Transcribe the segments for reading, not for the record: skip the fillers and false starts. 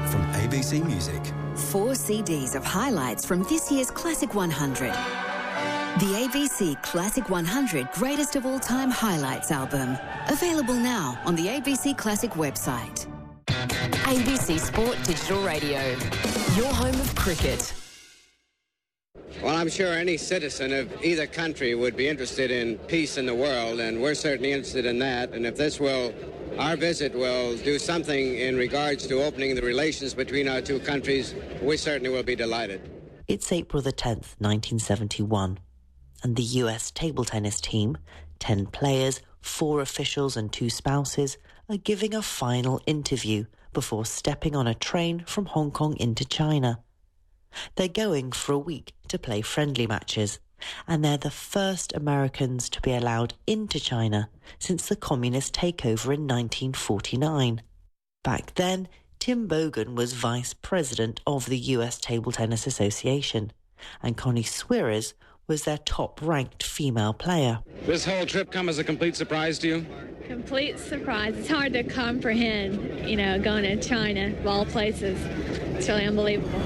from ABC Music. 4 CDs of highlights from this year's Classic 100. The ABC Classic 100 Greatest of All Time Highlights album. Available now on the ABC Classic website. ABC Sport Digital Radio. Your home of cricket. Well, I'm sure any citizen of either country would be interested in peace in the world, and we're certainly interested in that. And if our visit will do something in regards to opening the relations between our two countries, we certainly will be delighted. It's April the 10th, 1971, and the US table tennis team, 10 players, 4 officials and 2 spouses, are giving a final interview before stepping on a train from Hong Kong into China. They're going for a week to play friendly matches, and they're the first Americans to be allowed into China since the communist takeover in 1949. Back then, Tim Bogan was vice president of the US Table Tennis Association, and Connie Swiers was their top-ranked female player. This whole trip come as a complete surprise to you? Complete surprise. It's hard to comprehend, going to China, of all places. It's really unbelievable.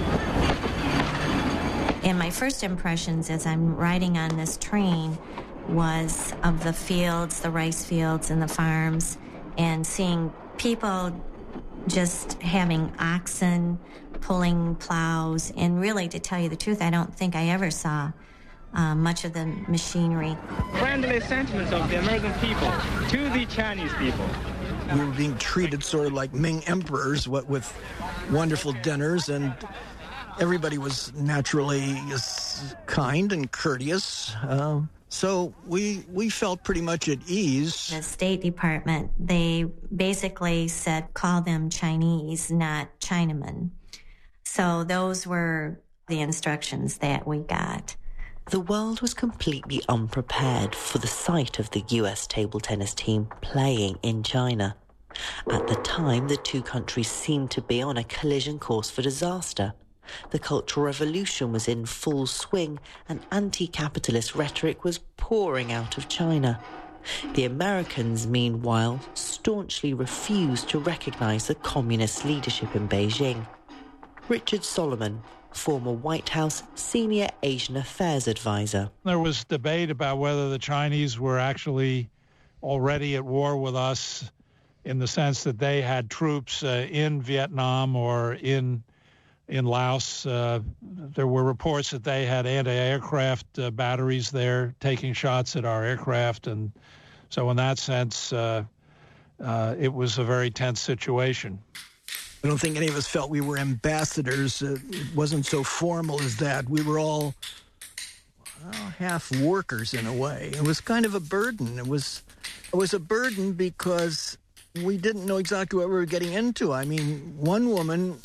And my first impressions as I'm riding on this train was of the fields, the rice fields and the farms, and seeing people just having oxen pulling plows. And really, to tell you the truth, I don't think I ever saw much of the machinery. Friendly sentiments of the American people to the Chinese people. We were being treated sort of like Ming emperors, with wonderful dinners, and everybody was naturally kind and courteous. So we felt pretty much at ease. The State Department, they basically said, call them Chinese, not Chinamen. So those were the instructions that we got. The world was completely unprepared for the sight of the US table tennis team playing in China. At the time, the two countries seemed to be on a collision course for disaster. The Cultural Revolution was in full swing, and anti-capitalist rhetoric was pouring out of China. The Americans, meanwhile, staunchly refused to recognize the communist leadership in Beijing. Richard Solomon, former White House senior Asian affairs advisor. There was debate about whether the Chinese were actually already at war with us in the sense that they had troops in Vietnam or in Laos. There were reports that they had anti-aircraft batteries there taking shots at our aircraft. And so in that sense, it was a very tense situation. I don't think any of us felt we were ambassadors. It wasn't so formal as that. We were all half workers in a way. It was kind of a burden. It was a burden because we didn't know exactly what we were getting into. I mean, one woman,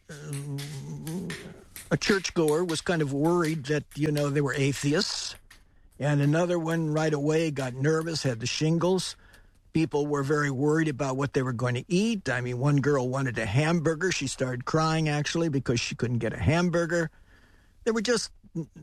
a churchgoer, was kind of worried that, they were atheists. And another one right away got nervous, had the shingles. People were very worried about what they were going to eat. I mean, one girl wanted a hamburger. She started crying, actually, because she couldn't get a hamburger. There were just,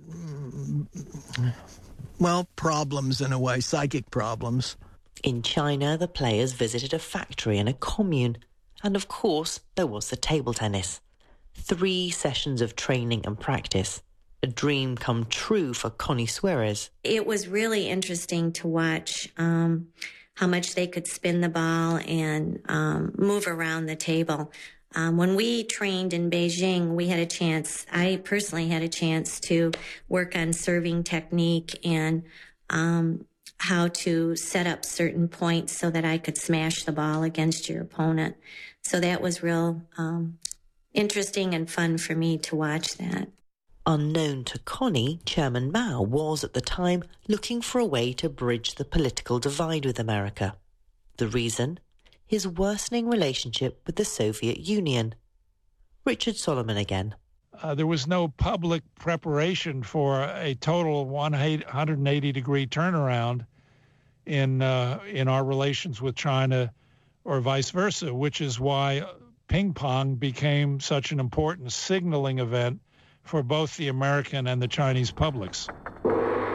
problems in a way, psychic problems. In China, the players visited a factory and a commune. And of course, there was the table tennis. 3 sessions of training and practice. A dream come true for Connie Swiers. It was really interesting to watch how much they could spin the ball and move around the table. When we trained in Beijing, I personally had a chance to work on serving technique and how to set up certain points so that I could smash the ball against your opponent. So that was real interesting and fun for me to watch that. Unknown to Connie, Chairman Mao was at the time looking for a way to bridge the political divide with America. The reason? His worsening relationship with the Soviet Union. Richard Solomon again. There was no public preparation for a total 180-degree turnaround in our relations with China or vice versa, which is why ping pong became such an important signaling event for both the American and the Chinese publics.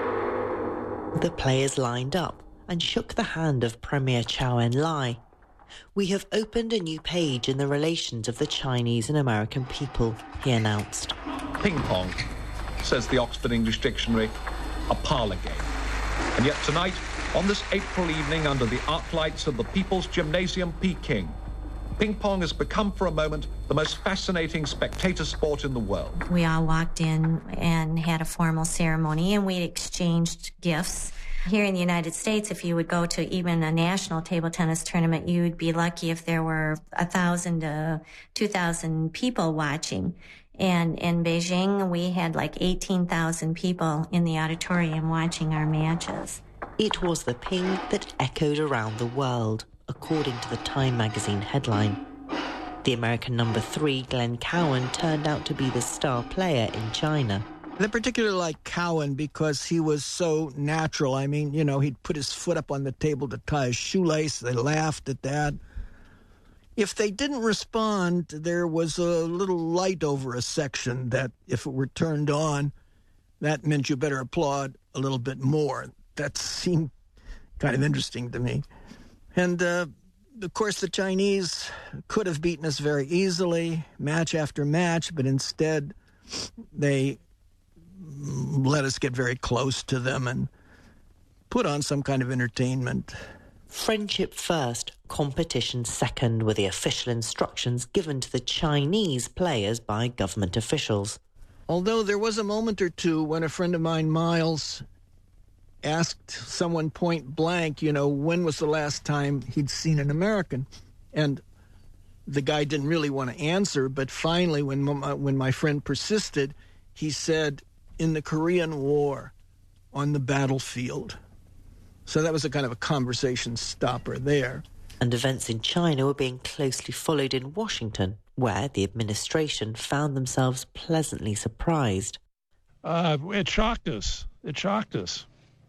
The players lined up and shook the hand of Premier Chou En-lai. We have opened a new page in the relations of the Chinese and American people, he announced. Ping pong, says the Oxford English Dictionary, a parlour game. And yet tonight, on this April evening under the arc lights of the People's Gymnasium, Peking, ping pong has become for a moment the most fascinating spectator sport in the world. We all walked in and had a formal ceremony, and we exchanged gifts. Here in the United States, if you would go to even a national table tennis tournament, you would be lucky if there were 1,000 to 2,000 people watching. And in Beijing, we had like 18,000 people in the auditorium watching our matches. It was the ping that echoed around the world, according to the Time magazine headline. The American number 3, Glenn Cowan, turned out to be the star player in China. They particularly liked Cowan because he was so natural. I mean, you know, he'd put his foot up on the table to tie his shoelace. They laughed at that. If they didn't respond, there was a little light over a section that, if it were turned on, that meant you better applaud a little bit more. That seemed kind of interesting to me. And, of course, the Chinese could have beaten us very easily, match after match, but instead they let us get very close to them and put on some kind of entertainment. Friendship first, competition second were the official instructions given to the Chinese players by government officials. Although there was a moment or two when a friend of mine, Miles, asked someone point blank, you know, when was the last time he'd seen an American? And the guy didn't really want to answer, but finally, when my friend persisted, he said, in the Korean War, on the battlefield. So that was a kind of a conversation stopper there. And events in China were being closely followed in Washington, where the administration found themselves pleasantly surprised. It shocked us. It shocked us.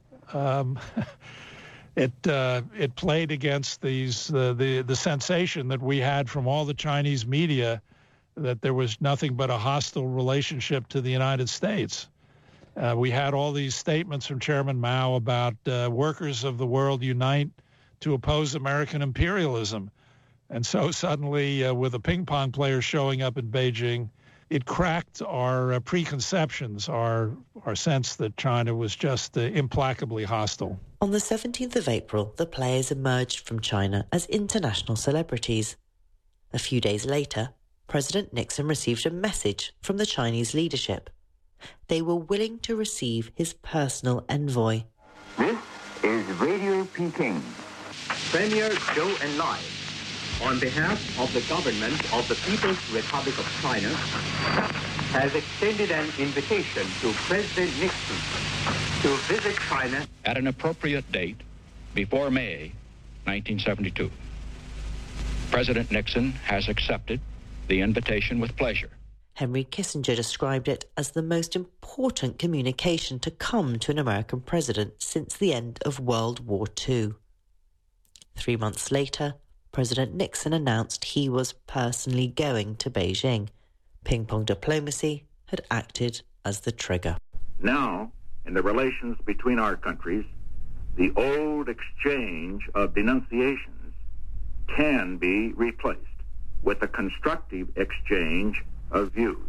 It played against the sensation that we had from all the Chinese media that there was nothing but a hostile relationship to the United States. We had all these statements from Chairman Mao about workers of the world unite to oppose American imperialism. And so suddenly, with the ping pong players showing up in Beijing, it cracked our preconceptions, our sense that China was just implacably hostile. On the 17th of April, the players emerged from China as international celebrities. A few days later, President Nixon received a message from the Chinese leadership. They were willing to receive his personal envoy. This is Radio Peking. Premier Zhou Enlai, on behalf of the government of the People's Republic of China, has extended an invitation to President Nixon to visit China at an appropriate date before May 1972. President Nixon has accepted the invitation with pleasure. Henry Kissinger described it as the most important communication to come to an American president since the end of World War II. 3 months later, President Nixon announced he was personally going to Beijing. Ping-pong diplomacy had acted as the trigger. Now, in the relations between our countries, the old exchange of denunciations can be replaced with a constructive exchange of views.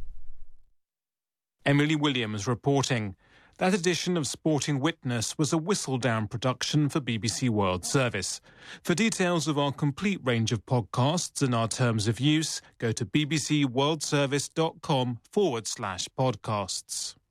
Emily Williams reporting. That edition of Sporting Witness was a Whistledown production for BBC World Service. For details of our complete range of podcasts and our terms of use, go to bbcworldservice.com/podcasts.